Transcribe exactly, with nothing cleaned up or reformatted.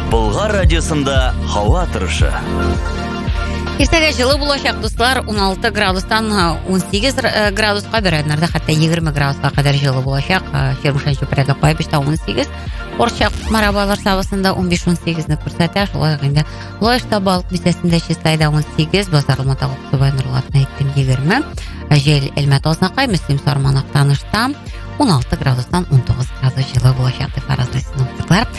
Болгар радиосында һава торышы. Иртәгә җылы булачак, дуслар, он алты градустан он сигез градуска, берәрләрдә хәтта егерме градуска кадәр җылы булачак. Фермушанчы предлогай бишта он сигез. Орчак Марабалар савысында он биш - он сигезне күрсәтә. Шулай инде Лоешта балык бистәсендә Чистайда он сигез, Базар Алматага Кубай Нурлатны әйттем егерме. Җәйл Әлмәт Азнакай, Мөслим Сарманак Танышта он алты градустан он тугыз градус җылы булачак дип фаразлый синоптиклар.